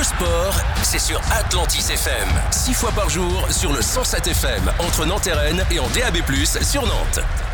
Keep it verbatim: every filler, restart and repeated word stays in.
Le sport, c'est sur Atlantis F M. Six fois par jour sur le cent sept F M, entre Nantes et Rennes et en D A B plus, sur Nantes.